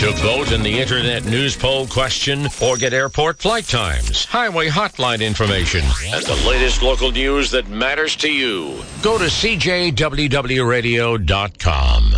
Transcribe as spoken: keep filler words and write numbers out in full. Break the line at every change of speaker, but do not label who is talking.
to vote in the Internet News Poll question or get airport flight times, highway hotline information, and the latest local news that matters to you, go to C J W W radio dot com.